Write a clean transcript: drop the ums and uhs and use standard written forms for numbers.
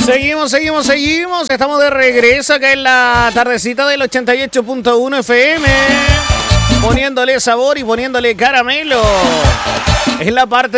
Seguimos. Estamos de regreso acá en la tardecita del 88.1 FM. Poniéndole sabor y poniéndole caramelo. Es la parte